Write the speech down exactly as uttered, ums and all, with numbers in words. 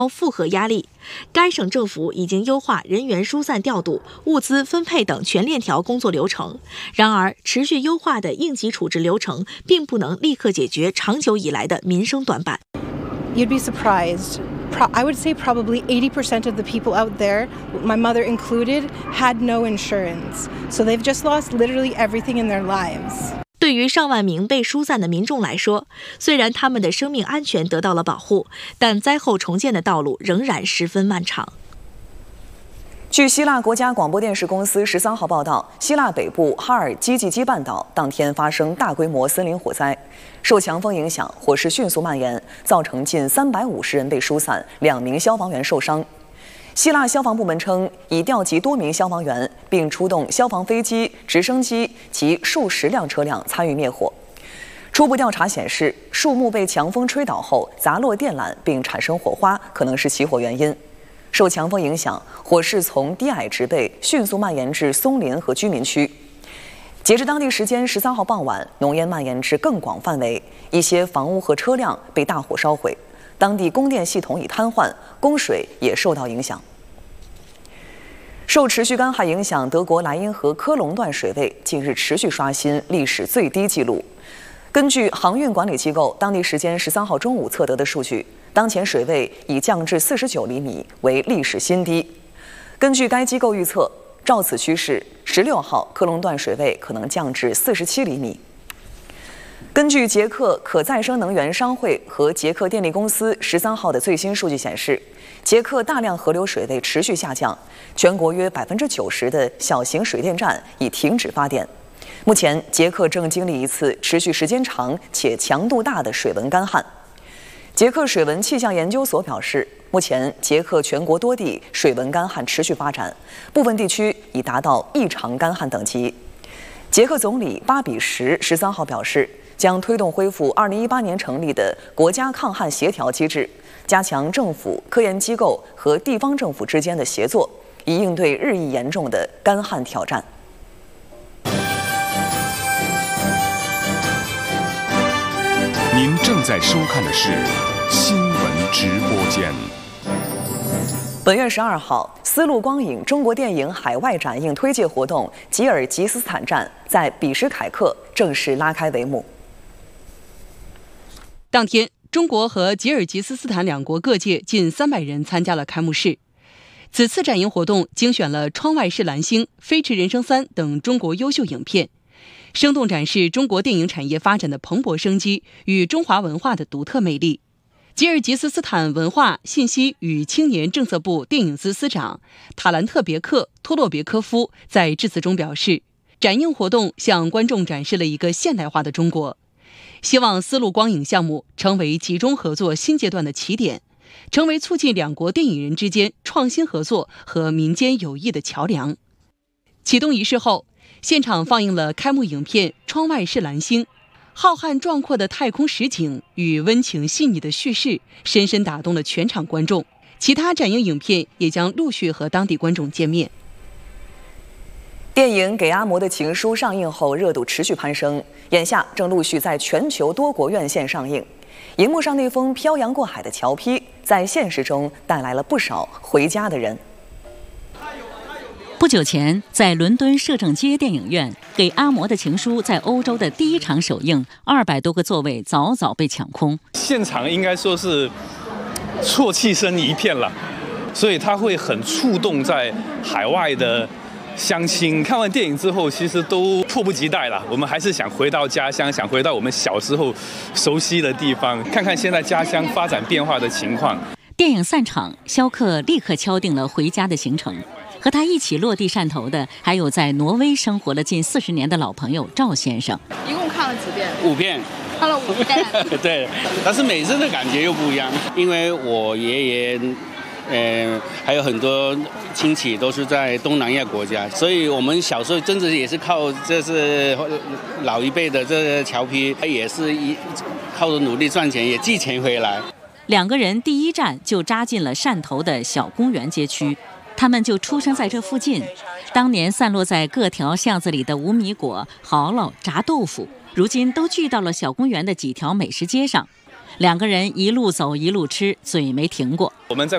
负荷压力。该省政府已经优化人员疏散调度、物资分配等全链条工作流程。然而，持续优化的应急处置流程并不能立刻解决长久以来的民生短板。 You'd be surprised. I would say probably eighty percent of the people out there, my mother included, had no insurance. So they've just lost literally everything in their lives. 对于上万名被疏散的民众来说，虽然他们的生命安全得到了保护，但灾后重建的道路仍然十分漫长。 据希腊国家广播电视公司十三号报道，希腊北部哈尔基济基半岛当天发生大规模森林火灾，受强风影响，火势迅速蔓延，造成近三百五十人被疏散，两名消防员受伤。希腊消防部门称，已调集多名消防员，并出动消防飞机、直升机及数十辆车辆参与灭火。初步调查显示，树木被强风吹倒后砸落电缆并产生火花，可能是起火原因。受强风影响，火势从低矮植被迅速蔓延至松林和居民区。截至当地时间十三号傍晚，浓烟蔓延至更广范围，一些房屋和车辆被大火烧毁。当地供电系统已瘫痪，供水也受到影响。受持续干旱影响，德国莱茵河科隆段水位近日持续刷新历史最低纪录。根据航运管理机构当地时间十三号中午测得的数据，当前水位已降至四十九厘米，为历史新低。根据该机构预测，照此趋势，十六号科隆段水位可能降至四十七厘米。根据捷克可再生能源商会和捷克电力公司十三号的最新数据显示，捷克大量河流水位持续下降，全国约百分之九十的小型水电站已停止发电。目前，捷克正经历一次持续时间长且强度大的水文干旱。捷克水文气象研究所表示，目前捷克全国多地水文干旱持续发展，部分地区已达到异常干旱等级。捷克总理巴比什十三号表示，将推动恢复二零一八年成立的国家抗旱协调机制，加强政府、科研机构和地方政府之间的协作，以应对日益严重的干旱挑战。 您正在收看的是新闻直播间。 本月十二号，丝路光影中国电影海外展映推介活动吉尔吉斯斯坦站在比什凯克正式拉开帷幕。 当天，中国和吉尔吉斯斯坦两国各界近三百人参加了开幕式。此次展映活动精选了《窗外是蓝星》《飞驰人生三》等中国优秀影片，生动展示中国电影产业发展的蓬勃生机与中华文化的独特魅力。吉尔吉斯斯坦文化、信息与青年政策部电影司司长塔兰特别克托洛别科夫在致辞中表示，展映活动向观众展示了一个现代化的中国，希望丝路光影项目成为集中合作新阶段的起点，成为促进两国电影人之间创新合作和民间友谊的桥梁。启动仪式后，现场放映了开幕影片《窗外是蓝星》，浩瀚壮阔的太空实景与温情细腻的叙事深深打动了全场观众。其他展映影片也将陆续和当地观众见面。 电影《给阿嬷的情书》上映后热度持续攀升，眼下正陆续在全球多国院线上映。荧幕上那封漂洋过海的侨批，在现实中带来了不少回家的人。 不久前，在伦敦摄政街电影院，《给阿嬷的情书》在欧洲的第一场首映，二百多个座位早早被抢空。 现场应该说是啜泣声一片了，所以它会很触动在海外的乡亲。看完电影之后，其实都迫不及待了。我们还是想回到家乡，想回到我们小时候熟悉的地方，看看现在家乡发展变化的情况。 电影散场，肖克立刻敲定了回家的行程。和他一起落地汕头的，还有在挪威生活了近四十年的老朋友赵先生。 一共看了几遍？ 五遍。 看了五遍。 对，但是每次的感觉又不一样，因为我爷爷，呃，还有很多亲戚都是在东南亚国家，所以我们小时候真的也是靠这是老一辈的这个侨批，也是一靠着努力赚钱，也寄钱回来。 两个人第一站就扎进了汕头的小公园街区。他们就出生在这附近，当年散落在各条巷子里的无米果、蚝烙、炸豆腐，如今都聚到了小公园的几条美食街上。两个人一路走一路吃，嘴没停过。 我们在